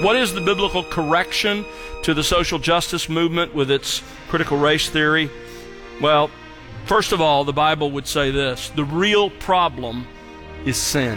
What is the biblical correction to the social justice movement with its critical race theory? Well, first of all, the Bible would say this: the real problem is sin.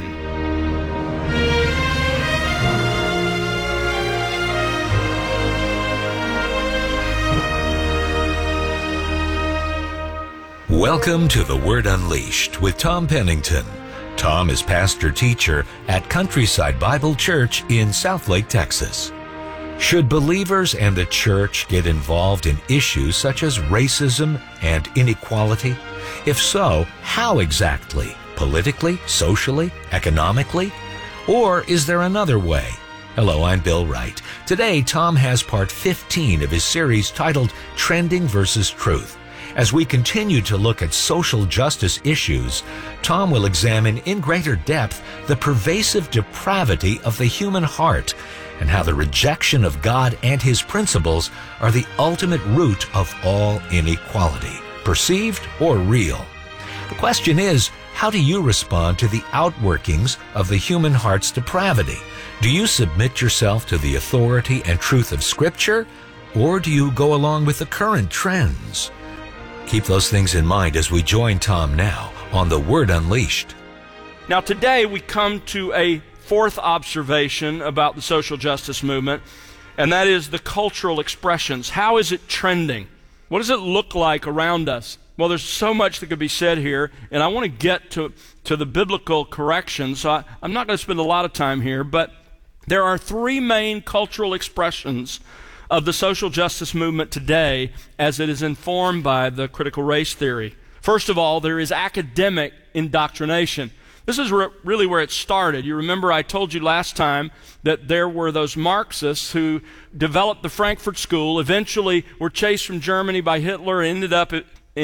Welcome to The Word Unleashed with Tom Pennington. Tom is pastor-teacher at Countryside Bible Church in Southlake, Texas. Should believers and the church get involved in issues such as racism and inequality? If so, how exactly? Politically, socially, economically? Or is there another way? Hello, I'm Bill Wright. Today, Tom has part 15 of his series titled Trending versus Truth. As we continue to look at social justice issues, Tom will examine in greater depth the pervasive depravity of the human heart and how the rejection of God and His principles are the ultimate root of all inequality, perceived or real. The question is, how do you respond to the outworkings of the human heart's depravity? Do you submit yourself to the authority and truth of Scripture, or do you go along with the current trends? Keep those things in mind as we join Tom now on The Word Unleashed. Now today we come to a fourth observation about the social justice movement, and that is the cultural expressions. How is it trending? What does it look like around us? Well, there's so much that could be said here, and I want to get to the biblical correction, so I'm not going to spend a lot of time here, but there are three main cultural expressions of the social justice movement today as it is informed by the critical race theory. First of all, there is academic indoctrination. This is really where it started. You remember I told you last time that there were those Marxists who developed the Frankfurt School, eventually were chased from Germany by Hitler, and ended up in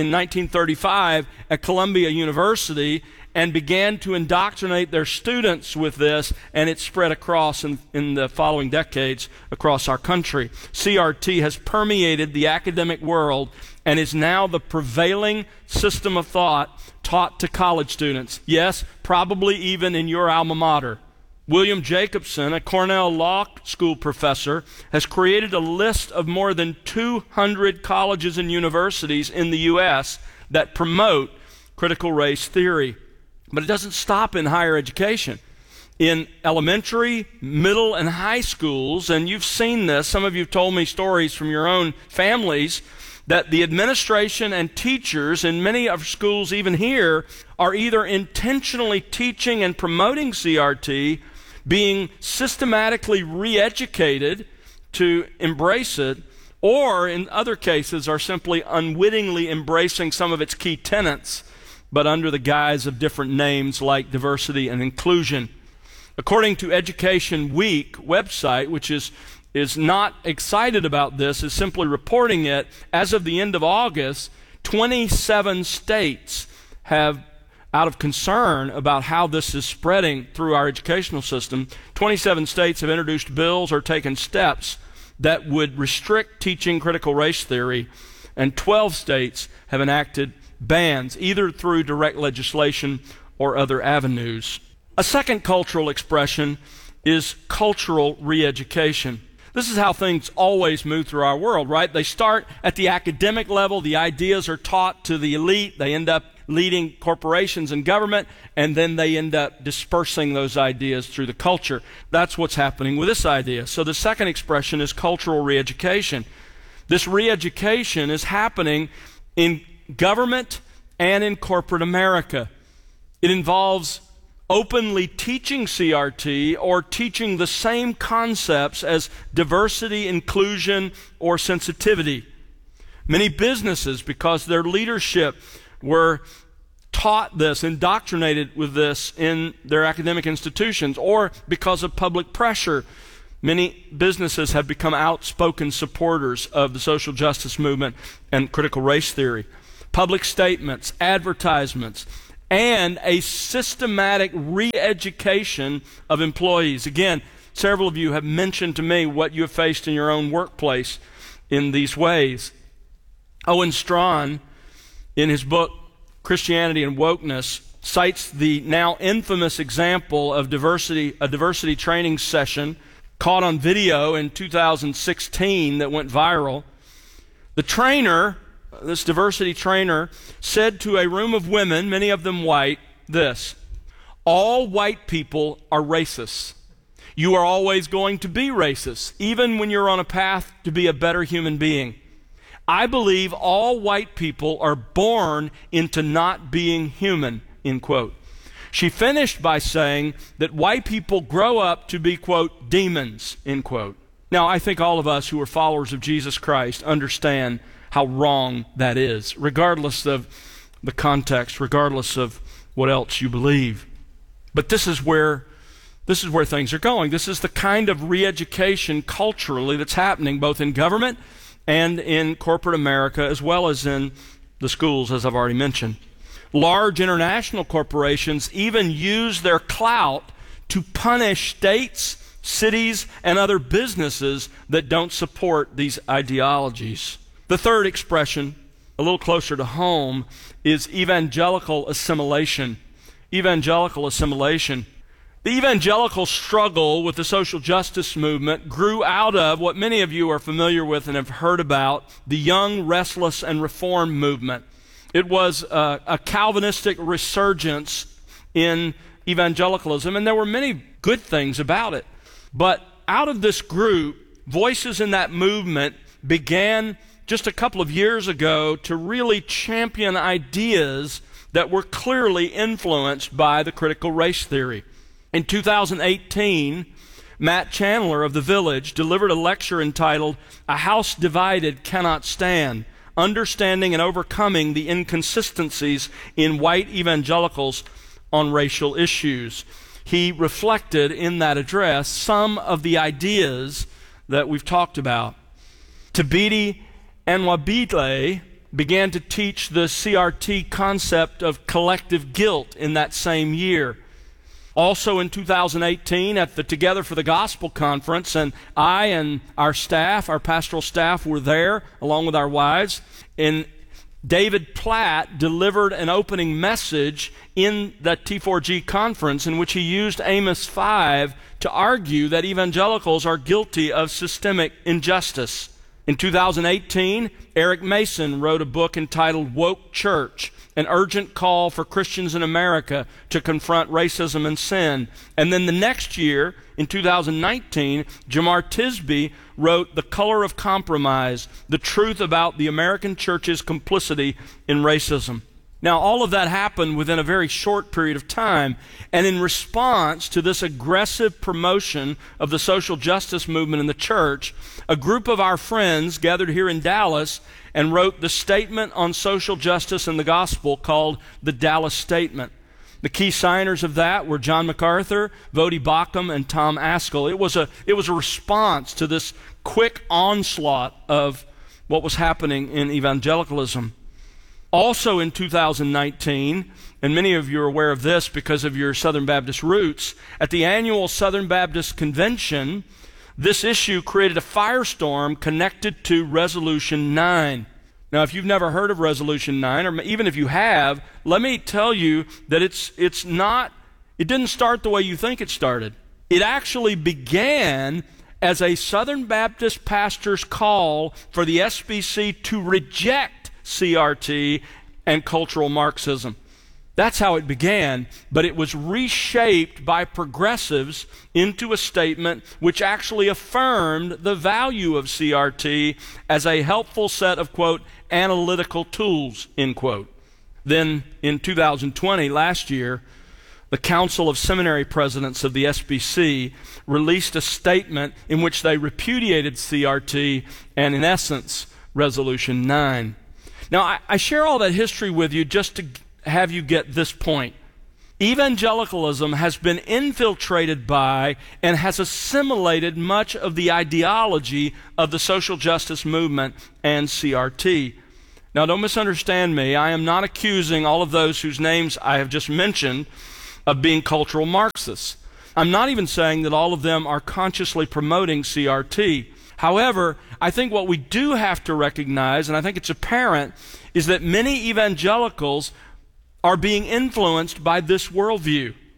1935 at Columbia University, and began to indoctrinate their students with this, and it spread across in the following decades across our country. CRT has permeated the academic world and is now the prevailing system of thought taught to college students. Yes, probably even in your alma mater. William Jacobson, a Cornell Law School professor, has created a list of more than 200 colleges and universities in the U.S. that promote critical race theory. But it doesn't stop in higher education. In elementary, middle, and high schools, and you've seen this, some of you have told me stories from your own families, that the administration and teachers in many of schools, even here, are either intentionally teaching and promoting CRT, being systematically re-educated to embrace it, or in other cases are simply unwittingly embracing some of its key tenets, but under the guise of different names like diversity and inclusion. According to Education Week website, which is not excited about this, is simply reporting it, as of the end of August, 27 states have, out of concern about how this is spreading through our educational system, 27 states have introduced bills or taken steps that would restrict teaching critical race theory, and 12 states have enacted bans, either through direct legislation or other avenues. A second cultural expression is cultural re-education. This is how things always move through our world, right? They start at the academic level, the ideas are taught to the elite, they end up leading corporations and government, and then they end up dispersing those ideas through the culture. That's what's happening with this idea. So the second expression is cultural re-education. This re-education is happening in government and in corporate America. It involves openly teaching CRT or teaching the same concepts as diversity, inclusion, or sensitivity. Many businesses, because their leadership were taught this, indoctrinated with this in their academic institutions, or because of public pressure, many businesses have become outspoken supporters of the social justice movement and critical race theory. Public statements, advertisements, and a systematic re-education of employees. Again, several of you have mentioned to me what you have faced in your own workplace in these ways. Owen Strachan, in his book Christianity and Wokeness, cites the now infamous example of a diversity training session caught on video in 2016 that went viral. The trainer, this diversity trainer, said to a room of women, many of them white, this: all white people are racists. You are always going to be racist, even when you're on a path to be a better human being. I believe all white people are born into not being human, end quote. She finished by saying that white people grow up to be, quote, demons, end quote. Now, I think all of us who are followers of Jesus Christ understand how wrong that is, regardless of the context, regardless of what else you believe. But this is where things are going. This is the kind of re-education culturally that's happening both in government and in corporate America, as well as in the schools, as I've already mentioned. Large international corporations even use their clout to punish states, cities, and other businesses that don't support these ideologies. The third expression, a little closer to home, is evangelical assimilation. Evangelical assimilation. The evangelical struggle with the social justice movement grew out of what many of you are familiar with and have heard about, the Young, Restless, and Reform movement. It was a Calvinistic resurgence in evangelicalism, and there were many good things about it. But out of this group, voices in that movement began just a couple of years ago to really champion ideas that were clearly influenced by the critical race theory. In 2018, Matt Chandler of The Village delivered a lecture entitled, "A House Divided Cannot Stand: Understanding and Overcoming the Inconsistencies in White Evangelicals on Racial Issues." He reflected in that address some of the ideas that we've talked about. Thabiti Anyabwile began to teach the CRT concept of collective guilt in that same year. Also in 2018 at the Together for the Gospel conference, and I and our staff, our pastoral staff, were there along with our wives, and David Platt delivered an opening message in that T4G conference in which he used Amos 5 to argue that evangelicals are guilty of systemic injustice. In 2018, Eric Mason wrote a book entitled Woke Church: An Urgent Call for Christians in America to Confront Racism and Sin. And then the next year, in 2019, Jemar Tisby wrote The Color of Compromise: The Truth About the American Church's Complicity in Racism. Now, all of that happened within a very short period of time, and in response to this aggressive promotion of the social justice movement in the church, a group of our friends gathered here in Dallas and wrote the Statement on Social Justice and the Gospel called the Dallas Statement. The key signers of that were John MacArthur, Voddie Baucham, and Tom Ascol. It was a response to this quick onslaught of what was happening in evangelicalism. Also in 2019, and many of you are aware of this because of your Southern Baptist roots, at the annual Southern Baptist Convention, this issue created a firestorm connected to Resolution 9. Now, if you've never heard of Resolution 9, or even if you have, let me tell you that it didn't start the way you think it started. It actually began as a Southern Baptist pastor's call for the SBC to reject CRT and cultural Marxism. That's how it began, but it was reshaped by progressives into a statement which actually affirmed the value of CRT as a helpful set of, quote, analytical tools, end quote. Then in 2020, last year, the Council of Seminary Presidents of the SBC released a statement in which they repudiated CRT and, in essence, Resolution 9. Now, I share all that history with you just to have you get this point. Evangelicalism has been infiltrated by and has assimilated much of the ideology of the social justice movement and CRT. Now, don't misunderstand me. I am not accusing all of those whose names I have just mentioned of being cultural Marxists. I'm not even saying that all of them are consciously promoting CRT. However, I think what we do have to recognize, and I think it's apparent, is that many evangelicals are being influenced by this worldview.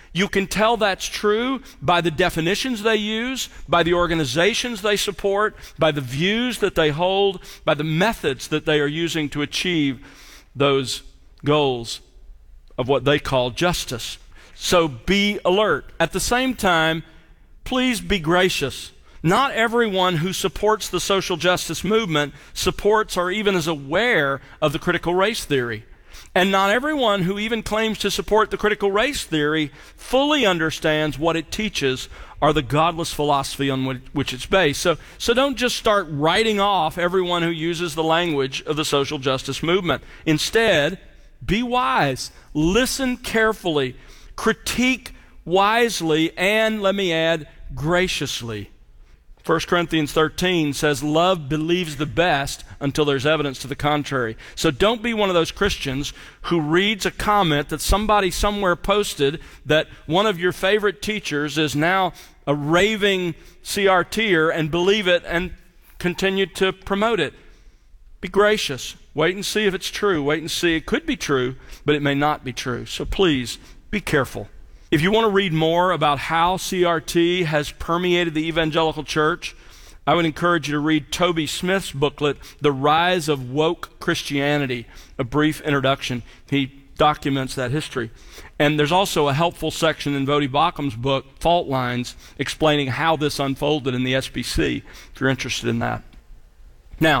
You can tell that's true by the definitions they use, by the organizations they support, by the views that they hold, by the methods that they are using to achieve those goals of what they call justice. So be alert. At the same time, please be gracious. Not everyone who supports the social justice movement supports or even is aware of the critical race theory. And not everyone who even claims to support the critical race theory fully understands what it teaches or the godless philosophy on which it's based. So don't just start writing off everyone who uses the language of the social justice movement. Instead, be wise, listen carefully, critique wisely, and, let me add, graciously. 1 Corinthians 13 says, love believes the best until there's evidence to the contrary. So don't be one of those Christians who reads a comment that somebody somewhere posted that one of your favorite teachers is now a raving CRTer and believe it and continue to promote it. Be gracious. Wait and see if it's true. Wait and see. It could be true, but it may not be true. So please, be careful. If you want to read more about how CRT has permeated the evangelical church, I would encourage you to read Toby Smith's booklet, The Rise of Woke Christianity, a brief introduction. He documents that history. And there's also a helpful section in Voddie Baucham's book, Fault Lines, explaining how this unfolded in the SBC, if you're interested in that. Now,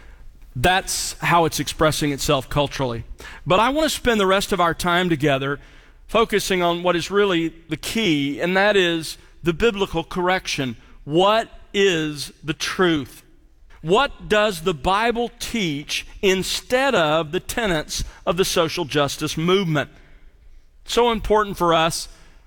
that's how it's expressing itself culturally. But I want to spend the rest of our time together focusing on what is really the key, and that is the biblical correction. What is the truth? What does the Bible teach instead of the tenets of the social justice movement? So important for us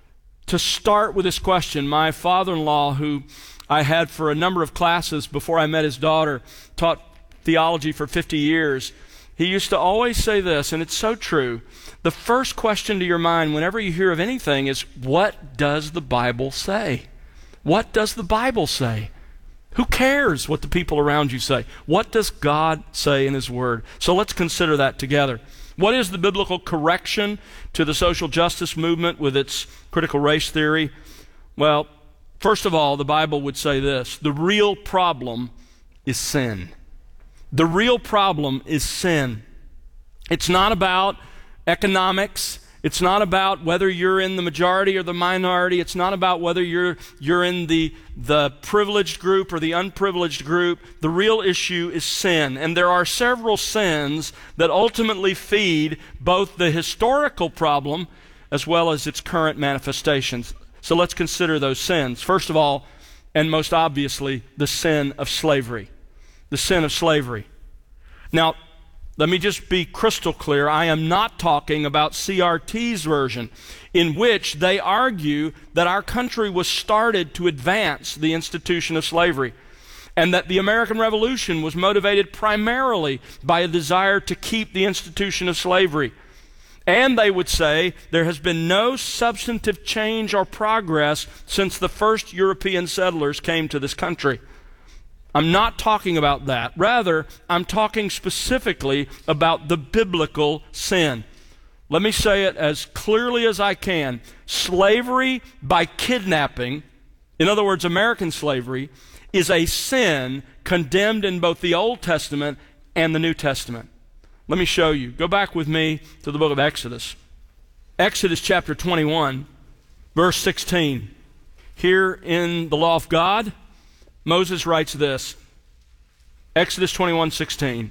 to start with this question. My father-in-law, who I had for a number of classes before I met his daughter, taught theology for 50 years. He used to always say this, and it's so true. The first question to your mind whenever you hear of anything is, what does the Bible say? What does the Bible say? Who cares what the people around you say? What does God say in His Word? So let's consider that together. What is the biblical correction to the social justice movement with its critical race theory? Well, first of all, the Bible would say this: the real problem is sin. The real problem is sin. It's not about economics. It's not about whether you're in the majority or the minority. It's not about whether you're in the privileged group or the unprivileged group. The real issue is sin. And there are several sins that ultimately feed both the historical problem as well as its current manifestations. So let's consider those sins. First of all, and most obviously, the sin of slavery. The sin of slavery. Now, let me just be crystal clear. I am not talking about CRT's version, in which they argue that our country was started to advance the institution of slavery, and that the American Revolution was motivated primarily by a desire to keep the institution of slavery. And they would say there has been no substantive change or progress since the first European settlers came to this country. I'm not talking about that. Rather, I'm talking specifically about the biblical sin. Let me say it as clearly as I can. Slavery by kidnapping, in other words, American slavery, is a sin condemned in both the Old Testament and the New Testament. Let me show you. Go back with me to the book of Exodus. Exodus chapter 21, verse 16. Here in the law of God, Moses writes this, Exodus 21:16.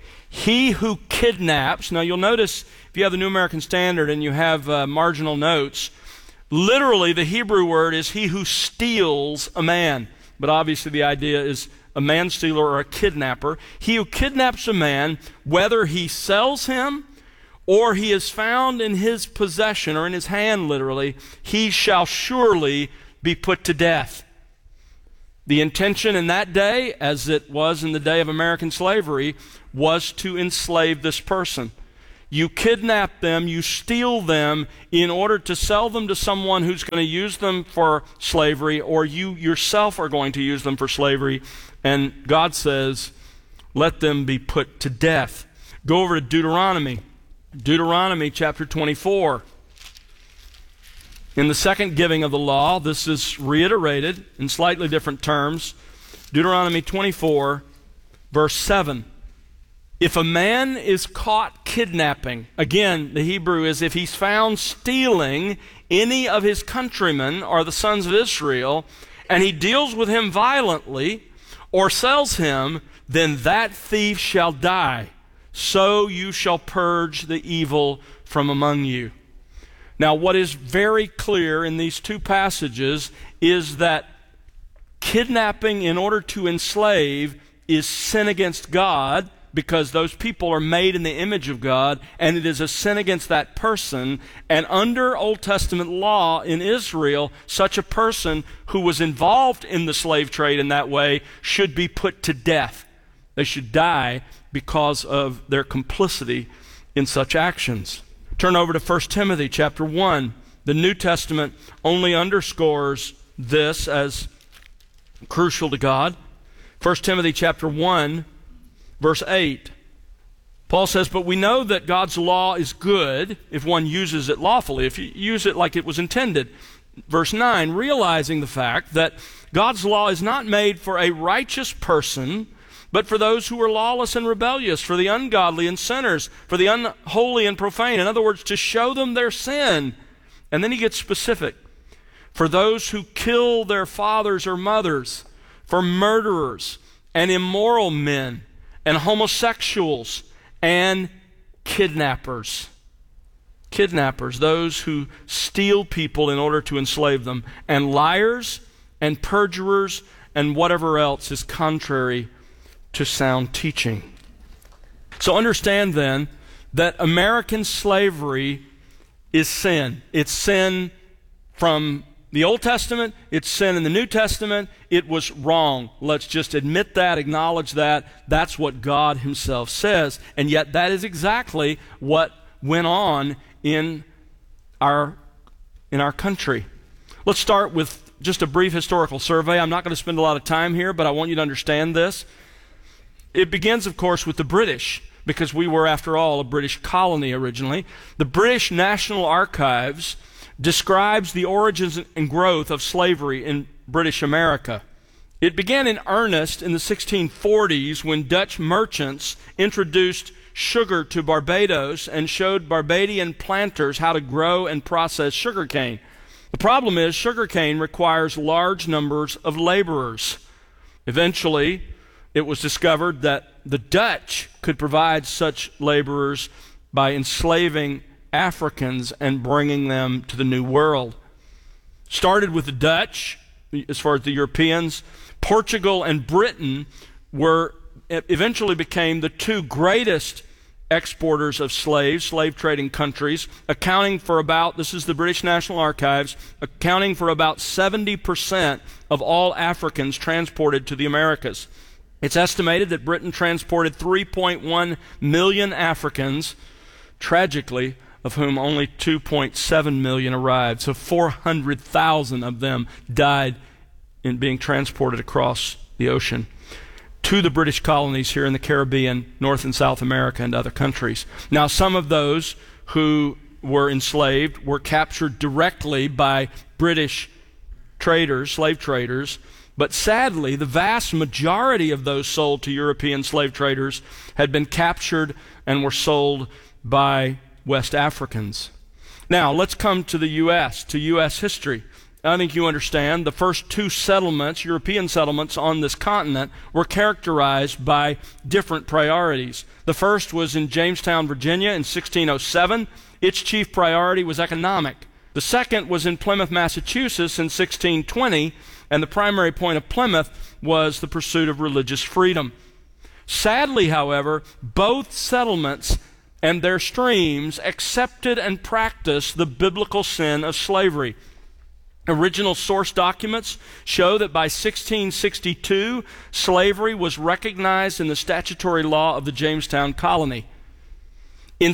He who kidnaps, now you'll notice if you have the New American Standard and you have marginal notes, literally the Hebrew word is he who steals a man. But obviously the idea is a man-stealer or a kidnapper. He who kidnaps a man, whether he sells him or he is found in his possession or in his hand literally, he shall surely be put to death. The intention in that day, as it was in the day of American slavery, was to enslave this person. You kidnap them, you steal them in order to sell them to someone who's going to use them for slavery, or you yourself are going to use them for slavery. And God says, let them be put to death. Go over to Deuteronomy. Deuteronomy chapter 24. In the second giving of the law, this is reiterated in slightly different terms. Deuteronomy 24, verse 7. If a man is caught kidnapping, again, the Hebrew is if he's found stealing any of his countrymen or the sons of Israel, and he deals with him violently or sells him, then that thief shall die. So you shall purge the evil from among you. Now, what is very clear in these two passages is that kidnapping in order to enslave is sin against God, because those people are made in the image of God, and it is a sin against that person. And under Old Testament law in Israel, such a person who was involved in the slave trade in that way should be put to death. They should die because of their complicity in such actions. Turn over to 1 Timothy chapter 1. The New Testament only underscores this as crucial to God. 1 Timothy chapter 1, verse 8. Paul says, but we know that God's law is good if one uses it lawfully, if you use it like it was intended. Verse 9, realizing the fact that God's law is not made for a righteous person, but for those who are lawless and rebellious, for the ungodly and sinners, for the unholy and profane. In other words, to show them their sin. And then he gets specific. For those who kill their fathers or mothers, for murderers and immoral men, and homosexuals, and kidnappers. Kidnappers, those who steal people in order to enslave them, and liars, and perjurers, and whatever else is contrary to sound teaching. So understand then that American slavery is sin. It's sin from the Old Testament, it's sin in the New Testament. It was wrong. Let's just admit that, acknowledge that. That's what God himself says. And yet that is exactly what went on in our country. Let's start with just a brief historical survey. I'm not going to spend a lot of time here, but I want you to understand this. It begins, of course, with the British, because we were, after all, a British colony originally. The British National Archives describes the origins and growth of slavery in British America. It began in earnest in the 1640s when Dutch merchants introduced sugar to Barbados and showed Barbadian planters how to grow and process sugarcane. The problem is sugarcane requires large numbers of laborers. Eventually, it was discovered that the Dutch could provide such laborers by enslaving Africans and bringing them to the New World. Started with the Dutch, as far as the Europeans. Portugal and Britain eventually became the two greatest exporters of slaves, slave trading countries, accounting for about, this is the British National Archives, accounting for about 70% of all Africans transported to the Americas. It's estimated that Britain transported 3.1 million Africans, tragically, of whom only 2.7 million arrived. So 400,000 of them died in being transported across the ocean to the British colonies here in the Caribbean, North and South America, and other countries. Now, some of those who were enslaved were captured directly by British traders, slave traders, but sadly, the vast majority of those sold to European slave traders had been captured and were sold by West Africans. Now, let's come to the U.S., to U.S. history. I think you understand the first two settlements, European settlements on this continent, were characterized by different priorities. The first was in Jamestown, Virginia in 1607. Its chief priority was economic. The second was in Plymouth, Massachusetts in 1620, and the primary point of Plymouth was the pursuit of religious freedom. Sadly, however, both settlements and their streams accepted and practiced the biblical sin of slavery. Original source documents show that by 1662, slavery was recognized in the statutory law of the Jamestown colony. In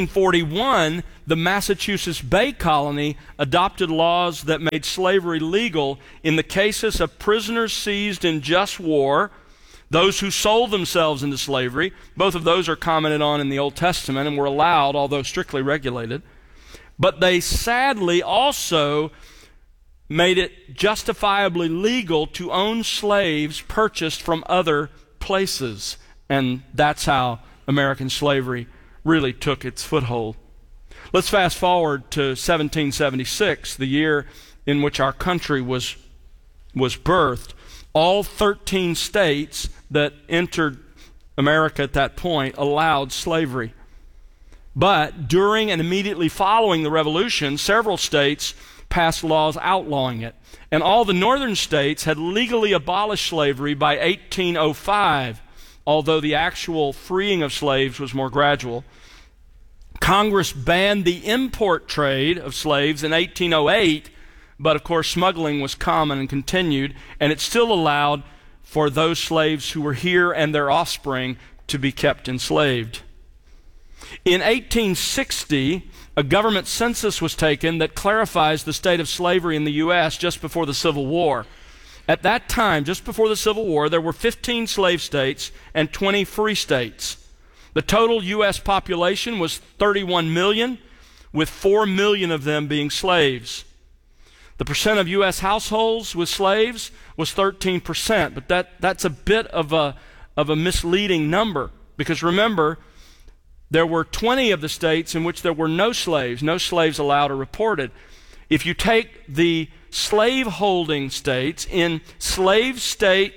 1641, the Massachusetts Bay Colony adopted laws that made slavery legal in the cases of prisoners seized in just war, those who sold themselves into slavery. Both of those are commented on in the Old Testament and were allowed, although strictly regulated. But they sadly also made it justifiably legal to own slaves purchased from other places. And that's how American slavery really took its foothold. Let's fast forward to 1776, the year in which our country was birthed. All 13 states that entered America at that point allowed slavery. But during and immediately following the Revolution, several states passed laws outlawing it. And all the northern states had legally abolished slavery by 1805, although the actual freeing of slaves was more gradual. Congress banned the import trade of slaves in 1808, but of course smuggling was common and continued, and it still allowed for those slaves who were here and their offspring to be kept enslaved. In 1860, a government census was taken that clarifies the state of slavery in the U.S. just before the Civil War. At that time, just before the Civil War, there were 15 slave states and 20 free states. The total U.S. population was 31 million, with 4 million of them being slaves. The percent of U.S. households with slaves was 13%, but that's a bit of a misleading number, because remember, there were 20 of the states in which there were no slaves allowed or reported. If you take the slave-holding states, in slave states,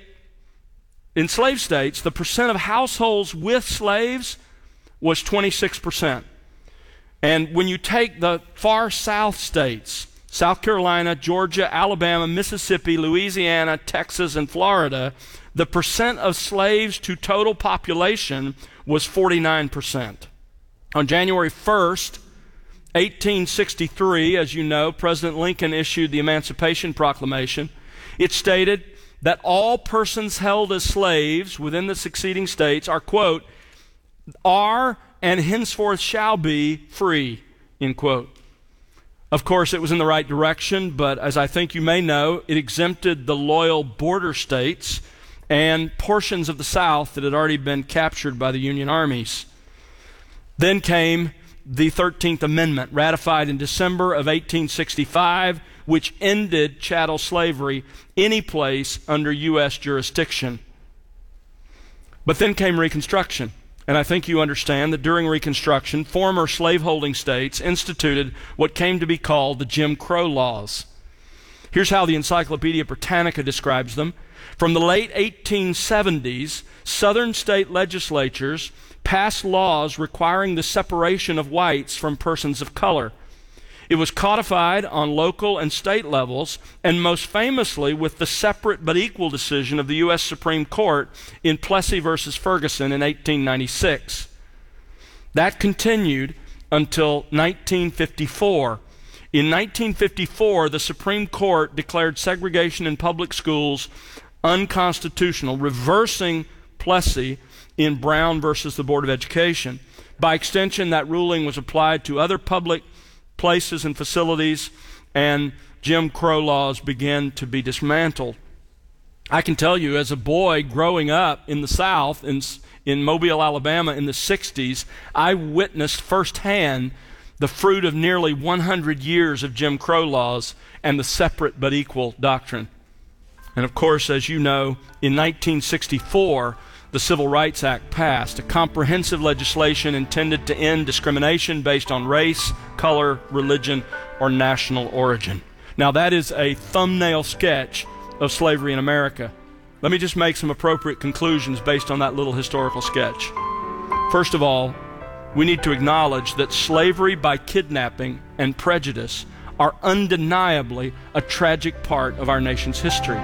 the percent of households with slaves was 26%. And when you take the far south states, South Carolina, Georgia, Alabama, Mississippi, Louisiana, Texas, and Florida, the percent of slaves to total population was 49%. On January 1st, 1863, as you know, President Lincoln issued the Emancipation Proclamation. It stated that all persons held as slaves within the succeeding states are, quote, are and henceforth shall be free, end quote. Of course, it was in the right direction, but as I think you may know, it exempted the loyal border states and portions of the South that had already been captured by the Union armies. Then came the 13th Amendment, ratified in December of 1865, which ended chattel slavery any place under U.S. jurisdiction. But then came Reconstruction, and I think you understand that during Reconstruction, former slaveholding states instituted what came to be called the Jim Crow laws. Here's how the Encyclopedia Britannica describes them. From the late 1870s, Southern state legislatures passed laws requiring the separation of whites from persons of color. It was codified on local and state levels, and most famously with the separate but equal decision of the U.S. Supreme Court in Plessy versus Ferguson in 1896. That continued until 1954. In 1954, the Supreme Court declared segregation in public schools unconstitutional, reversing Plessy in Brown versus the Board of Education. By extension, that ruling was applied to other public places and facilities, and Jim Crow laws began to be dismantled. I can tell you, as a boy growing up in the South, in Mobile, Alabama in the 60s, I witnessed firsthand the fruit of nearly 100 years of Jim Crow laws and the separate but equal doctrine. And of course, as you know, in 1964, the Civil Rights Act passed, a comprehensive legislation intended to end discrimination based on race, color, religion, or national origin. Now, that is a thumbnail sketch of slavery in America. Let me just make some appropriate conclusions based on that little historical sketch. First of all, we need to acknowledge that slavery by kidnapping and prejudice are undeniably a tragic part of our nation's history.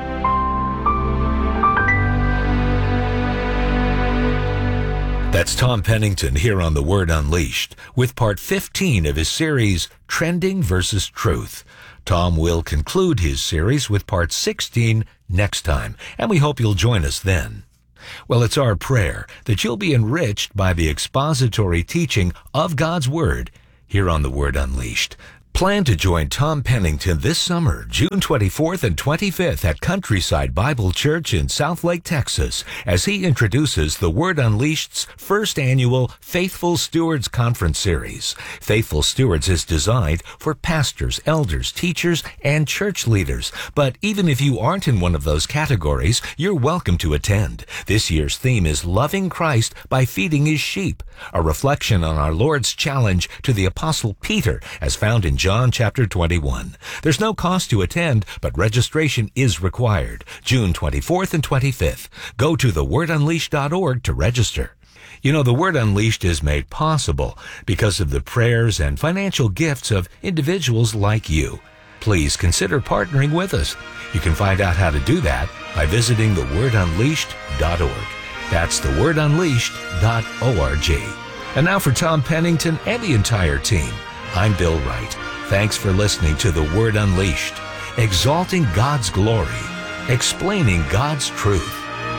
That's Tom Pennington here on The Word Unleashed with part 15 of his series, Trending versus Truth. Tom will conclude his series with part 16 next time, and we hope you'll join us then. Well, it's our prayer that you'll be enriched by the expository teaching of God's Word here on The Word Unleashed. Plan to join Tom Pennington this summer, June 24th and 25th at Countryside Bible Church in Southlake, Texas, as he introduces the Word Unleashed's first annual Faithful Stewards Conference Series. Faithful Stewards is designed for pastors, elders, teachers, and church leaders. But even if you aren't in one of those categories, you're welcome to attend. This year's theme is Loving Christ by Feeding His Sheep, a reflection on our Lord's challenge to the Apostle Peter as found in John chapter 21. There's no cost to attend, but registration is required. June 24th and 25th. Go to thewordunleashed.org to register. You know, the Word Unleashed is made possible because of the prayers and financial gifts of individuals like you. Please consider partnering with us. You can find out how to do that by visiting thewordunleashed.org. That's thewordunleashed.org. And now for Tom Pennington and the entire team, I'm Bill Wright. Thanks for listening to The Word Unleashed, exalting God's glory, explaining God's truth.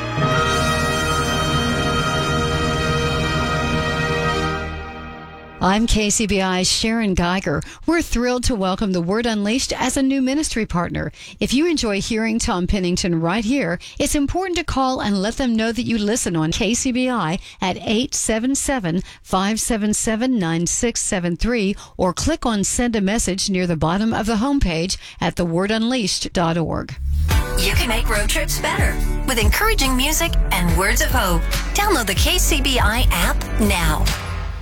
I'm KCBI's Sharon Geiger. We're thrilled to welcome The Word Unleashed as a new ministry partner. If you enjoy hearing Tom Pennington right here, it's important to call and let them know that you listen on KCBI at 877-577-9673 or click on Send a Message near the bottom of the homepage at thewordunleashed.org. You can make road trips better with encouraging music and words of hope. Download the KCBI app now.